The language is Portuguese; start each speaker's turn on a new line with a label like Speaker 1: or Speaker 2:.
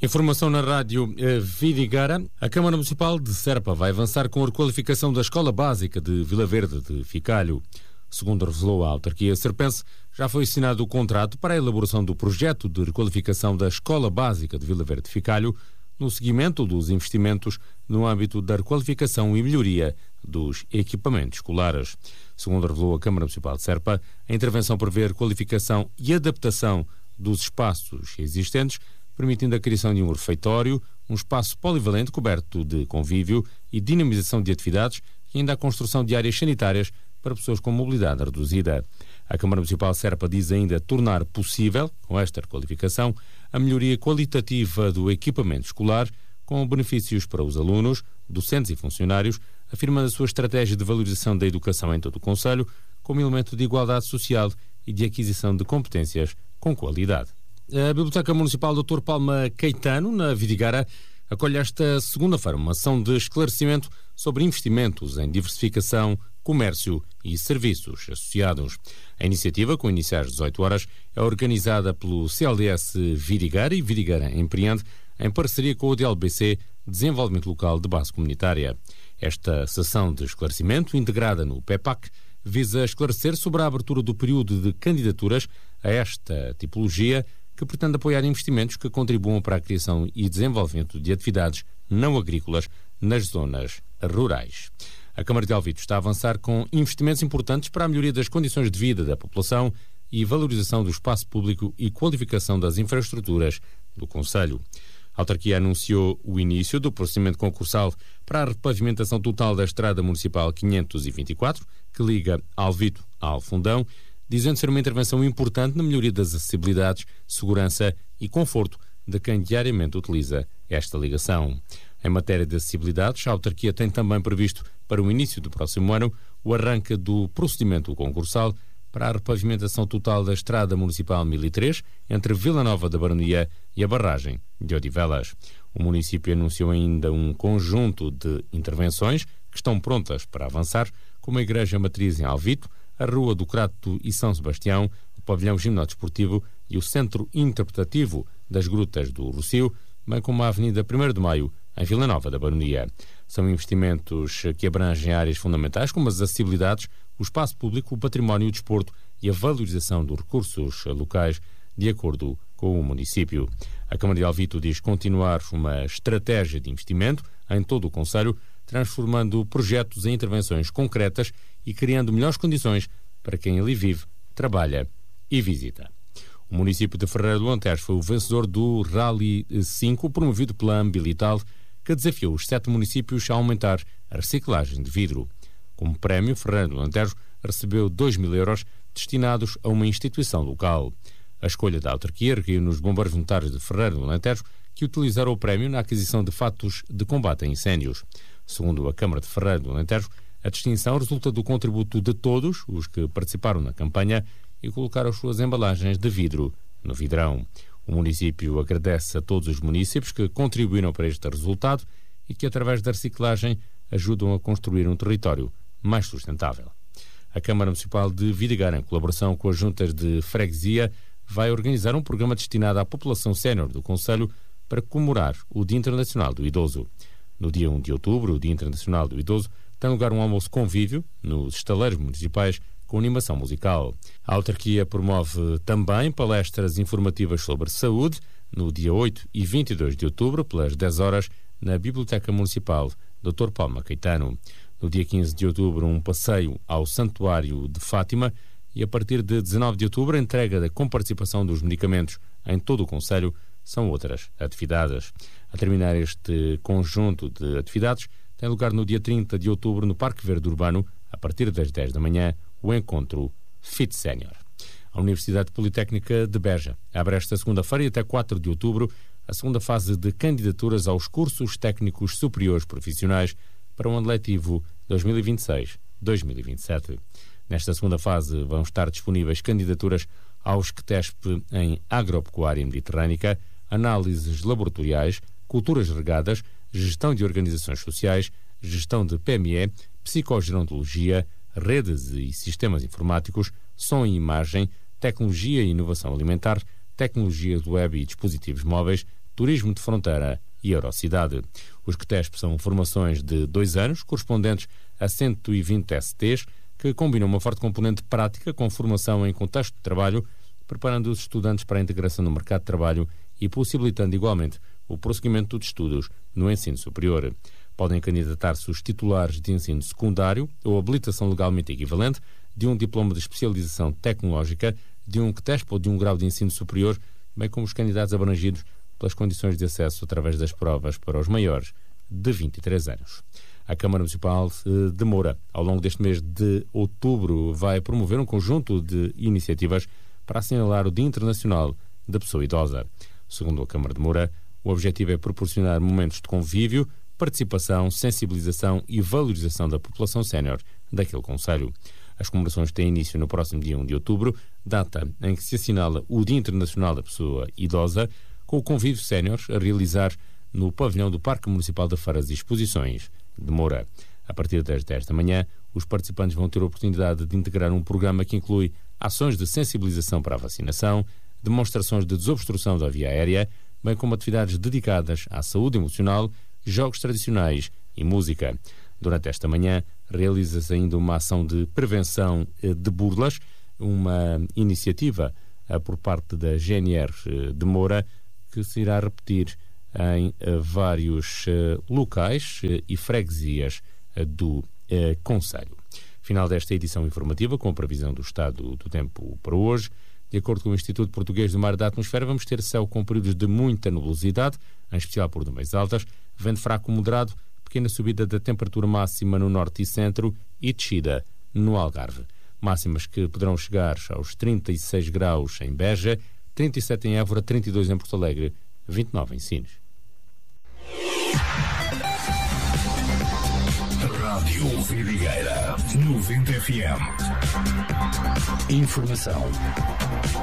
Speaker 1: Informação na rádio Vidigueira. A Câmara Municipal de Serpa vai avançar com a requalificação da Escola Básica de Vila Verde de Ficalho. Segundo revelou a autarquia serpense, já foi assinado o contrato para a elaboração do projeto de requalificação da Escola Básica de Vila Verde de Ficalho, no seguimento dos investimentos no âmbito da requalificação e melhoria dos equipamentos escolares. Segundo revelou a Câmara Municipal de Serpa, a intervenção prevê a requalificação e adaptação dos espaços existentes, permitindo a criação de um refeitório, um espaço polivalente coberto de convívio e dinamização de atividades e ainda a construção de áreas sanitárias para pessoas com mobilidade reduzida. A Câmara Municipal de Serpa diz ainda tornar possível, com esta requalificação, a melhoria qualitativa do equipamento escolar, com benefícios para os alunos, docentes e funcionários, afirmando a sua estratégia de valorização da educação em todo o concelho, como elemento de igualdade social e de aquisição de competências com qualidade. A Biblioteca Municipal Dr. Palma Caetano, na Vidigueira, acolhe esta segunda-feira uma ação de esclarecimento sobre investimentos em diversificação, comércio e serviços associados. A iniciativa, com início às 18 horas, é organizada pelo CLDS Vidigueira e Vidigueira Empreende, em parceria com o DLBC, Desenvolvimento Local de Base Comunitária. Esta sessão de esclarecimento, integrada no PEPAC, visa esclarecer sobre a abertura do período de candidaturas a esta tipologia, que pretende apoiar investimentos que contribuam para a criação e desenvolvimento de atividades não agrícolas nas zonas rurais. A Câmara de Alvito está a avançar com investimentos importantes para a melhoria das condições de vida da população e valorização do espaço público e qualificação das infraestruturas do concelho. A autarquia anunciou o início do procedimento concursal para a repavimentação total da Estrada Municipal 524, que liga Alvito ao Fundão, dizendo ser uma intervenção importante na melhoria das acessibilidades, segurança e conforto de quem diariamente utiliza esta ligação. Em matéria de acessibilidades, a autarquia tem também previsto para o início do próximo ano o arranque do procedimento concursal para a repavimentação total da Estrada Municipal 1003 entre Vila Nova da Baronia e a barragem de Odivelas. O município anunciou ainda um conjunto de intervenções que estão prontas para avançar, como a Igreja Matriz em Alvito, a Rua do Crato e São Sebastião, o Pavilhão Gimnodesportivo e o Centro Interpretativo das Grutas do Rocio, bem como a Avenida 1º de Maio, em Vila Nova da Baronia. São investimentos que abrangem áreas fundamentais como as acessibilidades, o espaço público, o património e o desporto e a valorização dos recursos locais, de acordo com o município. A Câmara de Alvito diz continuar uma estratégia de investimento em todo o concelho, transformando projetos em intervenções concretas e criando melhores condições para quem ali vive, trabalha e visita. O município de Ferreira do Alentejo foi o vencedor do Rally 5, promovido pela Ambilital, que desafiou os 7 municípios a aumentar a reciclagem de vidro. Como prémio, Ferreira do Alentejo recebeu 2.000 euros destinados a uma instituição local. A escolha da autarquia reuniu nos bombeiros voluntários de Ferreira do Alentejo, que utilizaram o prémio na aquisição de fatos de combate a incêndios. Segundo a Câmara de Ferreira do Alentejo, a distinção resulta do contributo de todos os que participaram na campanha e colocaram as suas embalagens de vidro no vidrão. O município agradece a todos os municípios que contribuíram para este resultado e que, através da reciclagem, ajudam a construir um território mais sustentável. A Câmara Municipal de Vidigueira, em colaboração com as juntas de freguesia, vai organizar um programa destinado à população sénior do concelho para comemorar o Dia Internacional do Idoso. No dia 1 de outubro, o Dia Internacional do Idoso, tem lugar um almoço convívio nos estaleiros municipais com animação musical. A autarquia promove também palestras informativas sobre saúde no dia 8 e 22 de outubro, pelas 10 horas, na Biblioteca Municipal Dr. Palma Caetano. No dia 15 de outubro, um passeio ao Santuário de Fátima e, a partir de 19 de outubro, a entrega da comparticipação dos medicamentos em todo o concelho são outras atividades. A terminar este conjunto de atividades, tem lugar no dia 30 de outubro, no Parque Verde Urbano, a partir das 10 da manhã, o encontro Fit Sénior. A Universidade Politécnica de Beja abre esta segunda-feira e até 4 de outubro a segunda fase de candidaturas aos cursos técnicos superiores profissionais para o ano letivo 2026-2027. Nesta segunda fase vão estar disponíveis candidaturas aos QTESP em Agropecuária Mediterrânica, Análises Laboratoriais, Culturas Regadas, Gestão de Organizações Sociais, Gestão de PME, Psicogerontologia, Redes e Sistemas Informáticos, Som e Imagem, Tecnologia e Inovação Alimentar, Tecnologias Web e Dispositivos Móveis, Turismo de Fronteira e Eurocidade. Os CTESP são formações de 2 anos, correspondentes a 120 STs, que combinam uma forte componente prática com formação em contexto de trabalho, preparando os estudantes para a integração no mercado de trabalho e possibilitando igualmente o prosseguimento de estudos no ensino superior. Podem candidatar-se os titulares de ensino secundário ou habilitação legalmente equivalente, de um diploma de especialização tecnológica, de um CTESP ou de um grau de ensino superior, bem como os candidatos abrangidos pelas condições de acesso através das provas para os maiores de 23 anos. A Câmara Municipal de Moura, ao longo deste mês de outubro, vai promover um conjunto de iniciativas para assinalar o Dia Internacional da Pessoa Idosa. Segundo a Câmara de Moura, o objetivo é proporcionar momentos de convívio, participação, sensibilização e valorização da população sénior daquele concelho. As comemorações têm início no próximo dia 1 de outubro, data em que se assinala o Dia Internacional da Pessoa Idosa, com o convívio sénior a realizar no pavilhão do Parque Municipal de Feiras e Exposições de Moura. A partir das 10 da manhã, os participantes vão ter a oportunidade de integrar um programa que inclui ações de sensibilização para a vacinação, demonstrações de desobstrução da via aérea, bem como atividades dedicadas à saúde emocional, jogos tradicionais e música. Durante esta manhã, realiza-se ainda uma ação de prevenção de burlas, uma iniciativa por parte da GNR de Moura, que se irá repetir em vários locais e freguesias do concelho. Final desta edição informativa, com a previsão do estado do tempo para hoje. De acordo com o Instituto Português do Mar e da Atmosfera, vamos ter céu com períodos de muita nebulosidade, em especial por nuvens altas, vento fraco moderado, pequena subida da temperatura máxima no norte e centro e descida no Algarve. Máximas que poderão chegar aos 36 graus em Beja, 37 em Évora, 32 em Porto Alegre, 29 em Sines.
Speaker 2: Rádio Vidigueira 90 FM. Informação